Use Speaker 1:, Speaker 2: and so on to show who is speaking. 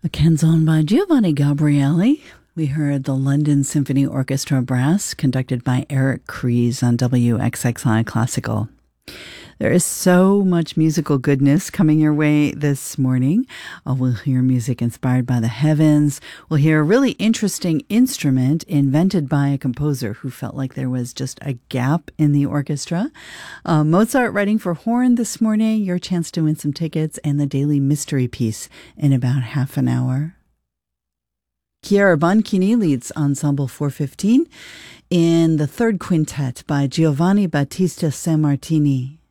Speaker 1: A canzone by Giovanni Gabrieli. We heard the London Symphony Orchestra Brass, conducted by Eric Kries on WXXI Classical. There is so much musical goodness coming your way this morning. We'll hear music inspired by the heavens. We'll hear a really interesting instrument invented by a composer who felt like there was just a gap in the orchestra. Mozart writing for horn this morning, your chance to win some tickets, and the daily mystery piece in about half an hour. Chiara Bonchini leads Ensemble 415 in the third quintet by Giovanni Battista Sammartini.